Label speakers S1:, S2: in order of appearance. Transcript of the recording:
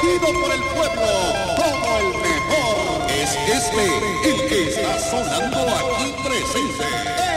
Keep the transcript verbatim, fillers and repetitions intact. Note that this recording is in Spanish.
S1: querido por el pueblo como el mejor. Es este el que está sonando aquí presente.